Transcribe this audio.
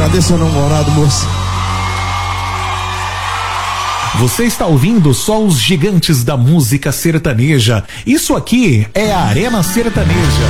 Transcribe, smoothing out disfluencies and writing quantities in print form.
Cadê seu namorado, moça? Você está ouvindo só os gigantes da música sertaneja. Isso aqui é a Arena Sertaneja.